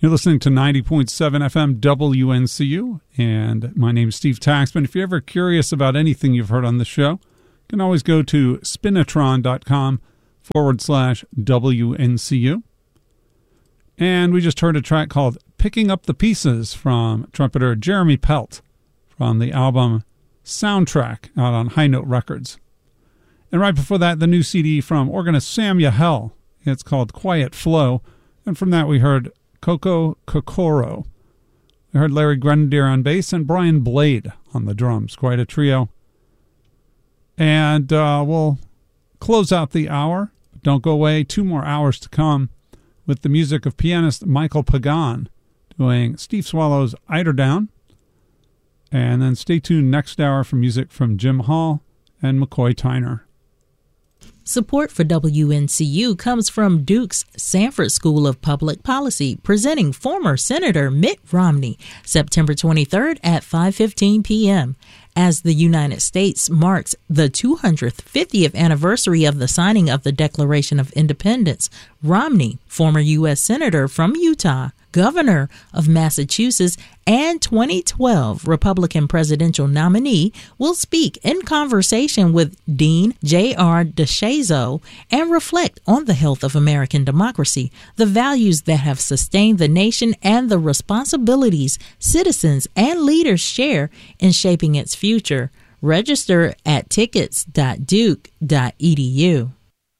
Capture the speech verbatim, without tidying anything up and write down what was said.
You're listening to ninety point seven F M W N C U, and my name is Steve Taxman. If you're ever curious about anything you've heard on the show, you can always go to spinatron.com forward slash WNCU. And we just heard a track called Picking Up the Pieces from trumpeter Jeremy Pelt from the album Soundtrack out on High Note Records. And right before that, the new C D from organist Sam Yahel. It's called Quiet Flow. And from that, we heard Coco Kokoro. We heard Larry Grenadier on bass and Brian Blade on the drums. Quite a trio. And uh, we'll close out the hour. Don't go away. Two more hours to come with the music of pianist Michael Pagan doing Steve Swallow's Eiderdown. And then stay tuned next hour for music from Jim Hall and McCoy Tyner. Support for W N C U comes from Duke's Sanford School of Public Policy, presenting former Senator Mitt Romney, September twenty-third at five fifteen p.m. As the United States marks the two hundred fiftieth anniversary of the signing of the Declaration of Independence, Romney, former U S Senator from Utah, Governor of Massachusetts, and twenty twelve Republican presidential nominee, will speak in conversation with Dean J R DeShazo and reflect on the health of American democracy, the values that have sustained the nation, and the responsibilities citizens and leaders share in shaping its future. Register at tickets dot duke dot e d u.